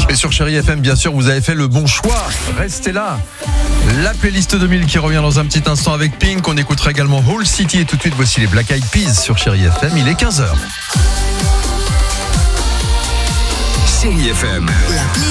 Et sur Chérie FM, bien sûr, vous avez fait le bon choix. Restez là. La playlist 2000 qui revient dans un petit instant avec Pink. On écoutera également Whole City. Et tout de suite, voici les Black Eyed Peas sur Chérie FM. Il est 15h. Chérie FM.